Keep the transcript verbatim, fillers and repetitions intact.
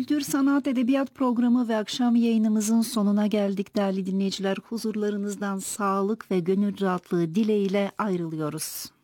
Kültür, Sanat, Edebiyat programı ve akşam yayınımızın sonuna geldik değerli dinleyiciler. Huzurlarınızdan sağlık ve gönül rahatlığı dileğiyle ayrılıyoruz.